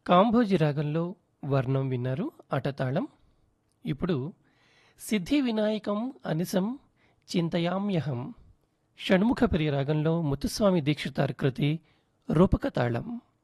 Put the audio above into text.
కాంభోజి రాగంలో వర్ణం విన్నారు అటతాళం. ఇప్పుడు సిద్ధి వినాయకం అనిసం చింతయామ్యహం షణ్ముఖ ప్రియ రాగంలో ముత్తుస్వామి దీక్షితార్ కృతి రూపకతాళం.